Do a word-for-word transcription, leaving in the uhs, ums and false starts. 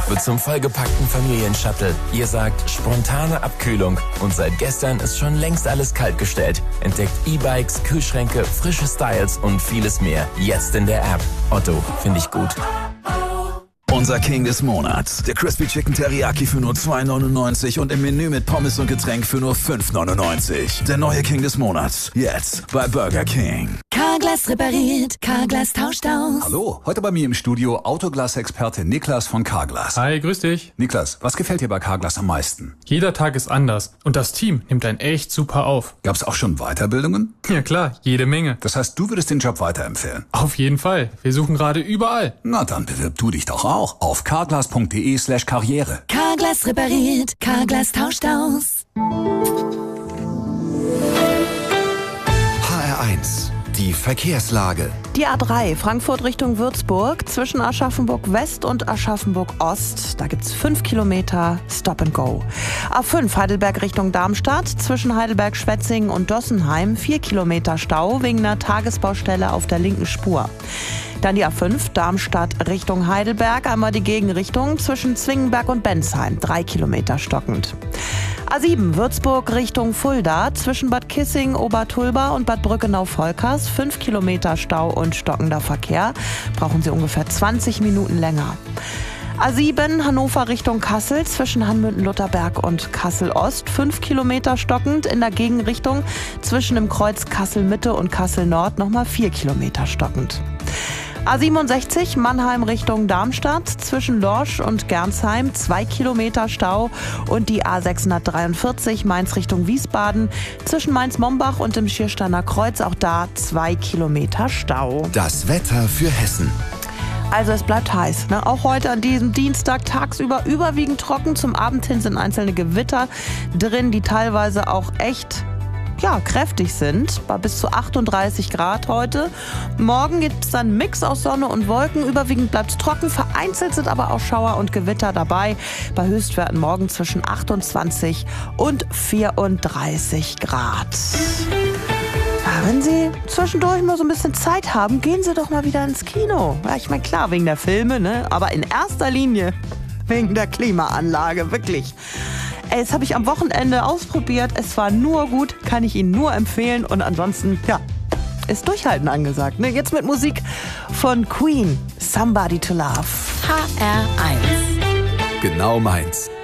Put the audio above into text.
wird zum vollgepackten Familienshuttle. Ihr sagt spontane Abkühlung und seit gestern ist schon längst alles kaltgestellt. Entdeckt E-Bikes, Kühlschränke, frische Styles und vieles mehr. Jetzt in der App. Otto, finde ich gut. Unser King des Monats. Der Crispy Chicken Teriyaki für nur zwei neunundneunzig und im Menü mit Pommes und Getränk für nur fünf neunundneunzig. Der neue King des Monats. Jetzt bei Burger King. Carglass repariert, Carglass tauscht aus. Hallo, heute bei mir im Studio Autoglas-Experte Niklas von Carglass. Hi, grüß dich. Niklas, was gefällt dir bei Carglass am meisten? Jeder Tag ist anders und das Team nimmt einen echt super auf. Gab's auch schon Weiterbildungen? Ja klar, jede Menge. Das heißt, du würdest den Job weiterempfehlen? Auf jeden Fall. Wir suchen gerade überall. Na, dann bewirb du dich doch auch auf carglass.de slash karriere. Carglass repariert, Carglass tauscht aus. H R eins, die Verkehrslage. Die A drei Frankfurt Richtung Würzburg zwischen Aschaffenburg West und Aschaffenburg Ost. Da gibt's fünf Kilometer Stop and Go. A fünf Heidelberg Richtung Darmstadt zwischen Heidelberg, Schwetzingen und Dossenheim vier Kilometer Stau wegen einer Tagesbaustelle auf der linken Spur. Dann die A fünf Darmstadt Richtung Heidelberg, einmal die Gegenrichtung zwischen Zwingenberg und Bensheim, drei Kilometer stockend. A sieben Würzburg Richtung Fulda zwischen Bad Kissing, Obertulba und Bad Brückenau-Volkers, fünf Kilometer Stau und stockender Verkehr. Brauchen Sie ungefähr zwanzig Minuten länger. A sieben Hannover Richtung Kassel zwischen Hanmünden-Lutherberg und Kassel-Ost, fünf Kilometer stockend. In der Gegenrichtung zwischen dem Kreuz Kassel-Mitte und Kassel-Nord nochmal vier Kilometer stockend. A siebenundsechzig Mannheim Richtung Darmstadt zwischen Lorsch und Gernsheim zwei Kilometer Stau und die A sechshundertdreiundvierzig Mainz Richtung Wiesbaden zwischen Mainz-Mombach und dem Schiersteiner Kreuz, auch da zwei Kilometer Stau. Das Wetter für Hessen. Also es bleibt heiß, ne? Auch heute an diesem Dienstag tagsüber überwiegend trocken. Zum Abend hin sind einzelne Gewitter drin, die teilweise auch echt ja, kräftig sind, bei bis zu achtunddreißig Grad heute. Morgen gibt es dann einen Mix aus Sonne und Wolken. Überwiegend bleibt es trocken, vereinzelt sind aber auch Schauer und Gewitter dabei. Bei Höchstwerten morgen zwischen achtundzwanzig und vierunddreißig Grad. Ja, wenn Sie zwischendurch mal so ein bisschen Zeit haben, gehen Sie doch mal wieder ins Kino. Ja, ich meine, klar, wegen der Filme, ne? Aber in erster Linie wegen der Klimaanlage, wirklich. Ey, das habe ich am Wochenende ausprobiert. Es war nur gut, kann ich Ihnen nur empfehlen. Und ansonsten, ja, ist Durchhalten angesagt. Ne? Jetzt mit Musik von Queen, Somebody to Love. H R eins. Genau meins.